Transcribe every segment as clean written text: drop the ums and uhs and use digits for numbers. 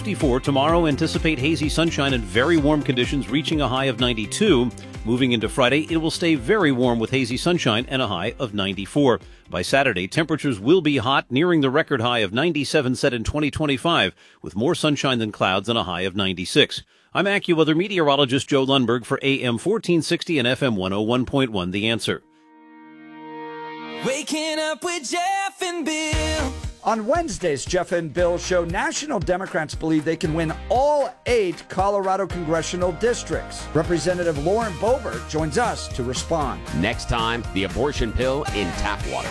54 tomorrow. Anticipate hazy sunshine and very warm conditions reaching a high of 92. Moving into Friday, it will stay very warm with hazy sunshine and a high of 94. By Saturday, temperatures will be hot, nearing the record high of 97 set in 2025, with more sunshine than clouds and a high of 96. I'm AccuWeather meteorologist Joe Lundberg for AM 1460 and FM 101.1 The Answer. Waking up with Jeff and Bill. On Wednesday's Jeff and Bill show, National Democrats believe they can win all 8 Colorado congressional districts. Representative Lauren Boebert joins us to respond. Next time, the abortion pill in tap water.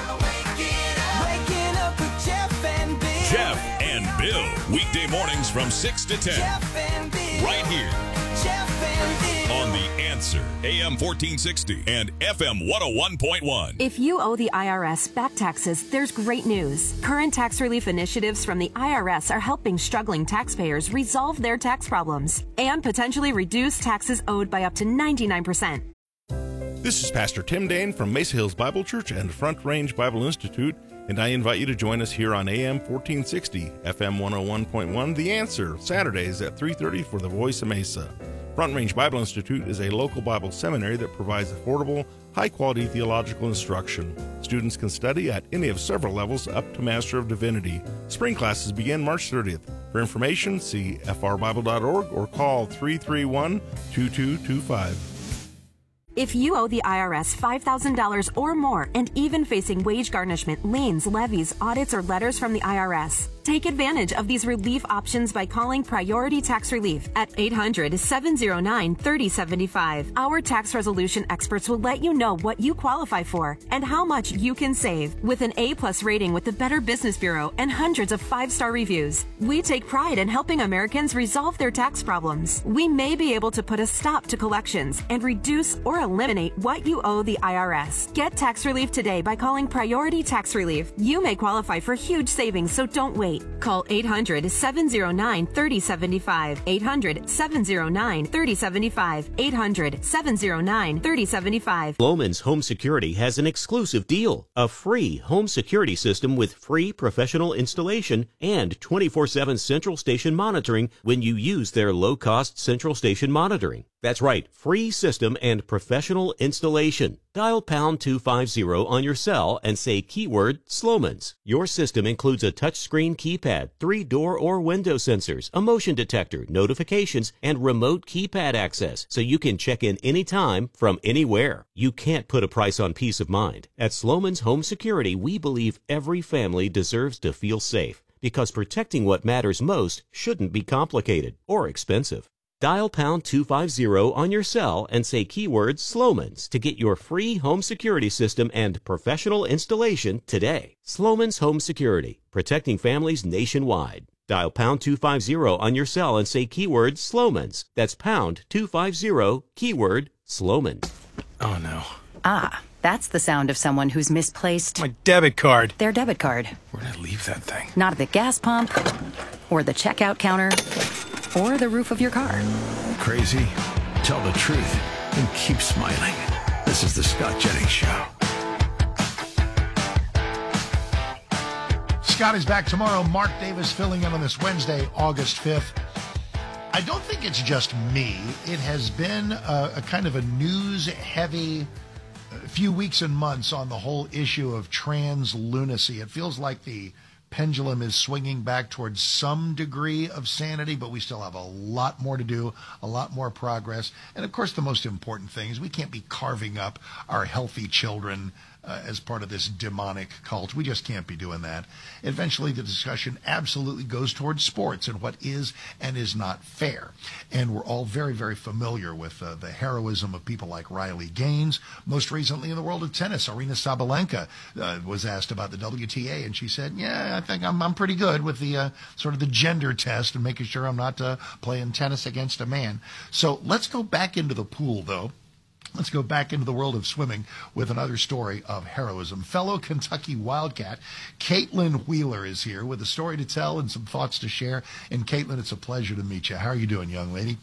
Waking up with Jeff and Bill. Jeff and Bill, weekday mornings from 6 to 10. Jeff and Bill. Right here Jeff and Bill. on The Answer, AM 1460 and FM 101.1. If you owe the IRS back taxes, there's great news. Current tax relief initiatives from the IRS are helping struggling taxpayers resolve their tax problems and potentially reduce taxes owed by up to 99%. This is Pastor Tim Dane from Mesa Hills Bible Church and Front Range Bible Institute, and I invite you to join us here on AM 1460, FM 101.1, The Answer, Saturdays at 3:30 for the Voice of Mesa. Front Range Bible Institute is a local Bible seminary that provides affordable, high-quality theological instruction. Students can study at any of several levels up to Master of Divinity. Spring classes begin March 30th. For information, see frbible.org or call 331-2225. If you owe the IRS $5,000 or more and even facing wage garnishment, liens, levies, audits, or letters from the IRS, take advantage of these relief options by calling Priority Tax Relief at 800-709-3075. Our tax resolution experts will let you know what you qualify for and how much you can save. With an A+ rating with the Better Business Bureau and hundreds of 5-star reviews, we take pride in helping Americans resolve their tax problems. We may be able to put a stop to collections and reduce or eliminate what you owe the IRS. Get tax relief today by calling Priority Tax Relief. You may qualify for huge savings, so don't wait. Call 800-709-3075. 800-709-3075. 800-709-3075. Sloman's Home Security has an exclusive deal. A free home security system with free professional installation and 24/7 central station monitoring when you use their low-cost central station monitoring. That's right, free system and professional installation. Dial pound 250 on your cell and say keyword Sloman's. Your system includes a touchscreen keypad, 3 door or window sensors, a motion detector, notifications, and remote keypad access, so you can check in anytime from anywhere. You can't put a price on peace of mind. At Sloman's Home Security, we believe every family deserves to feel safe, because protecting what matters most shouldn't be complicated or expensive. Dial pound 250 on your cell and say keyword Sloman's to get your free home security system and professional installation today. Sloman's Home Security, protecting families nationwide. Dial pound 250 on your cell and say keyword Sloman's. That's pound 250, keyword Sloman's. Oh no. Ah, that's the sound of someone who's misplaced My debit card. their debit card. Where'd I leave that thing? Not at the gas pump, or the checkout counter, or the roof of your car. Crazy? Tell the truth and keep smiling. This is the Scott Jennings Show. Scott is back tomorrow. Mark Davis filling in on this Wednesday, August 5th. I don't think it's just me. It has been a kind of a news-heavy few weeks and months on the whole issue of trans lunacy. It feels like the pendulum is swinging back towards some degree of sanity, but we still have a lot more to do, a lot more progress. And of course, the most important thing is we can't be carving up our healthy children as part of this demonic cult. We just can't be doing that. Eventually, the discussion absolutely goes towards sports and what is and is not fair. And we're all very, very familiar with the heroism of people like Riley Gaines. Most recently in the world of tennis, Aryna Sabalenka was asked about the WTA, and she said, yeah, I think I'm pretty good with the sort of the gender test and making sure I'm not playing tennis against a man. So let's go back into the pool, though. Let's go back into the world of swimming with another story of heroism. Fellow Kentucky Wildcat, Caitlin Wheeler is here with a story to tell and some thoughts to share. And Caitlin, it's a pleasure to meet you. How are you doing, young lady?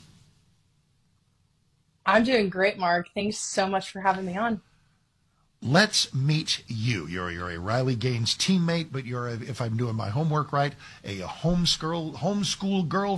I'm doing great, Mark. Thanks so much for having me on. Let's meet you. You're a Riley Gaines teammate, but you're, if I'm doing my homework right, a homeschool girl